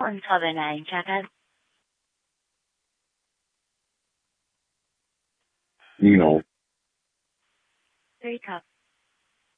until the 9, Jacket? You know, Very tough.